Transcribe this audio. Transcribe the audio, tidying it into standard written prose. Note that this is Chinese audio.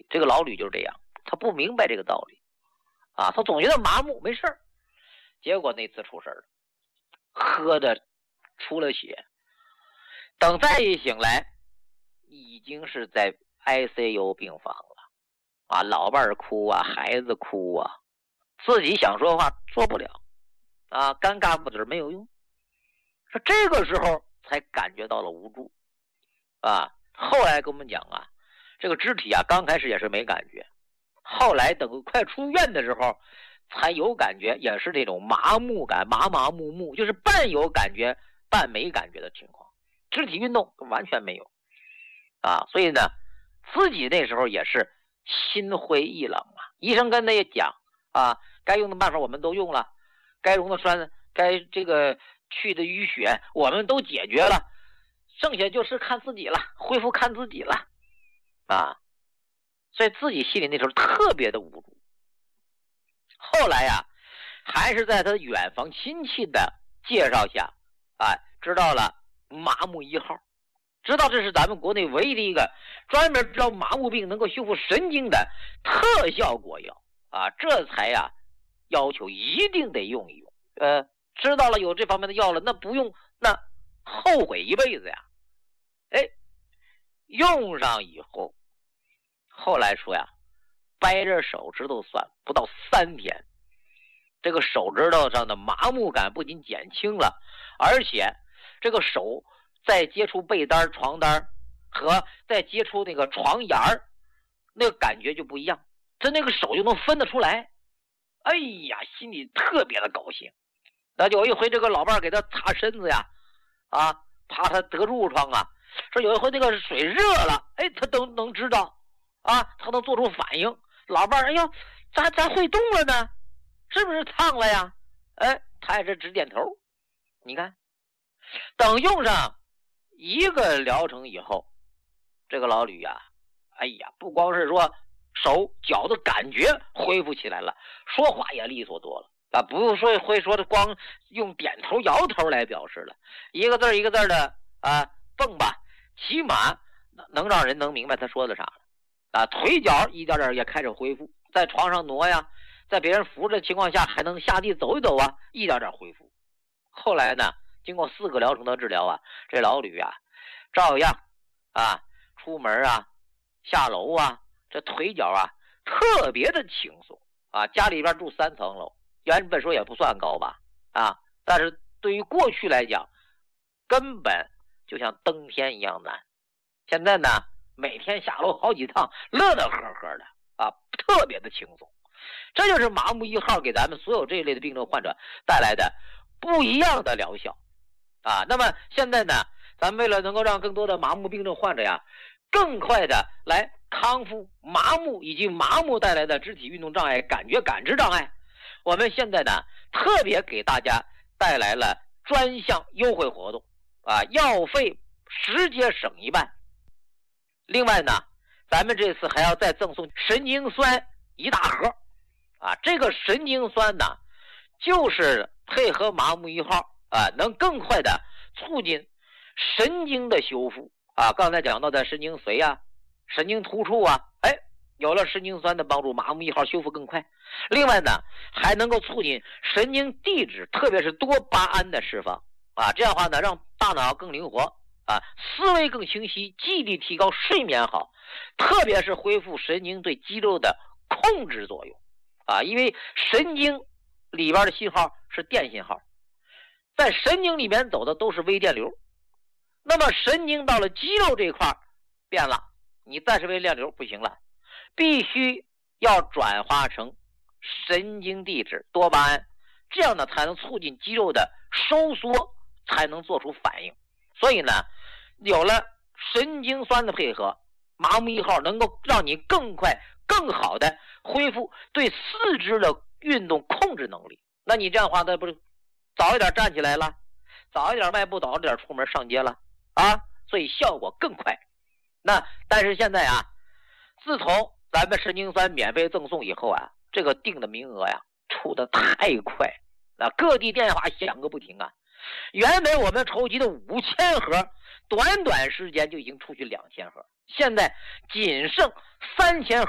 这个老吕就是这样，他不明白这个道理啊，他总觉得麻木没事儿，结果那次出事了，喝的出了血，等再一醒来，已经是在 ICU 病房了啊，老伴儿哭啊，孩子哭啊，自己想说话说不了啊，尴尬不止没有用，说这个时候才感觉到了无助啊。后来跟我们讲啊，这个肢体啊，刚开始也是没感觉，后来等快出院的时候才有感觉，也是这种麻木感，麻麻木木，就是半有感觉半没感觉的情况，肢体运动完全没有啊。所以呢，自己那时候也是心灰意冷啊。医生跟他也讲啊，该用的办法我们都用了，该溶的栓，该这个去的淤血我们都解决了，剩下就是看自己了，恢复看自己了啊。所以自己心里那时候特别的无助。后来呀，还是在他远房亲戚的介绍下，知道了麻木1号，知道这是咱们国内唯一的一个专门治疗麻木病能够修复神经的特效果药啊，这才呀要求一定得用一用。知道了有这方面的药了，那不用那后悔一辈子呀。用上以后，后来说呀，掰着手指头算，不到3天，这个手指头上的麻木感不仅减轻了，而且这个手在接触被单、床单和在接触那个床沿儿，那个感觉就不一样，这那个手就能分得出来。哎呀，心里特别的高兴。那有一回这个老伴给他擦身子呀，怕他得褥疮啊，说有一回那个水热了，他都能知道啊，他能做出反应。老伴哎呦，咋会动了呢？是不是烫了呀？他也是直点头。你看，等用上1个疗程以后，这个老吕呀，不光是说手脚的感觉恢复起来了，说话也利索多了啊，不是说会说的光用点头摇头来表示了，一个字一个字的蹦吧，起码能让人能明白他说的啥了啊。腿脚一点点也开始恢复，在床上挪呀，在别人扶着的情况下还能下地走一走啊，一点点恢复。后来呢，经过4个疗程的治疗啊，这老吕啊照样出门下楼这腿脚特别的轻松家里边住3层楼，原本说也不算高吧但是对于过去来讲根本就像登天一样难。现在呢，每天下楼好几趟，乐乐呵呵的特别的轻松。这就是麻木1号给咱们所有这一类的病症患者带来的不一样的疗效那么现在呢，咱们为了能够让更多的麻木病症患者更快的来康复麻木以及麻木带来的肢体运动障碍、感觉感知障碍，我们现在呢特别给大家带来了专项优惠活动药费直接省1半。另外呢，咱们这次还要再赠送神经酸1大盒这个神经酸呢，就是配合麻木1号能更快的促进神经的修复刚才讲到的神经髓神经突触有了神经酸的帮助，麻木1号修复更快。另外呢，还能够促进神经递质，特别是多巴胺的释放这样的话呢，让大脑更灵活思维更清晰，记忆力提高，睡眠好，特别是恢复神经对肌肉的控制作用因为神经里边的信号是电信号，在神经里面走的都是微电流，那么神经到了肌肉这一块变了，你再是微电流不行了，必须要转化成神经递质多巴胺，这样呢才能促进肌肉的收缩，才能做出反应。所以呢，有了神经酸的配合，麻木1号能够让你更快更好的恢复对四肢的运动控制能力。那你这样的话，那不是早一点站起来了，早一点迈步，早一点出门上街了所以效果更快。那但是现在自从咱们神经酸免费赠送以后这个定的名额出的太快各地电话响个不停原本我们筹集的5000盒，短时间就已经出去2000盒，现在仅剩3000盒。